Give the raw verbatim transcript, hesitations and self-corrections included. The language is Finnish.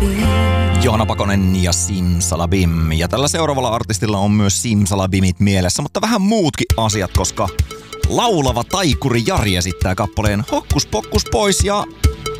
Johanna Pakonen ja Simsalabim. Ja tällä seuraavalla artistilla on myös Simsalabimit mielessä, mutta vähän muutkin asiat, koska laulava taikuri Jari esittää kappaleen Hokkus Pokkus pois ja